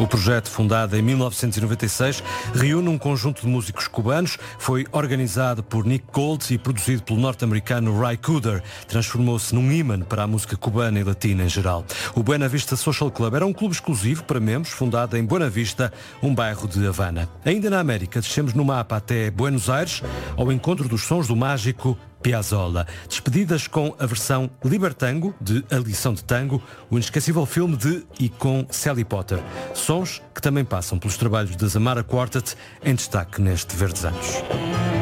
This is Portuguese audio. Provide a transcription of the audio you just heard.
O projeto, fundado em 1996, reúne um conjunto de músicos cubanos, foi organizado por Nick Gold e produzido pelo norte-americano Ry Cooder. Transformou-se num ímã para a música cubana e latina em geral. O Buena Vista Social Club era um clube exclusivo para membros, fundado em Buena Vista, um bairro de Havana. Ainda na América, descemos no mapa até Buenos Aires, ao encontro dos sons do mágico Piazzolla. Despedidas com a versão Libertango, de A Lição de Tango, o inesquecível filme de e com Sally Potter. Sons que também passam pelos trabalhos da Zamara Quartet, em destaque neste Verdes Anos.